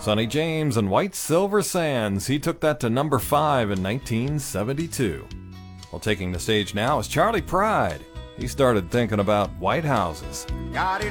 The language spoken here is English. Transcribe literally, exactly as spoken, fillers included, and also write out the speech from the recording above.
Sonny James and White Silver Sands. He took that to number five in nineteen seventy-two. Well, taking the stage now is Charley Pride. He started thinking about white houses. Got it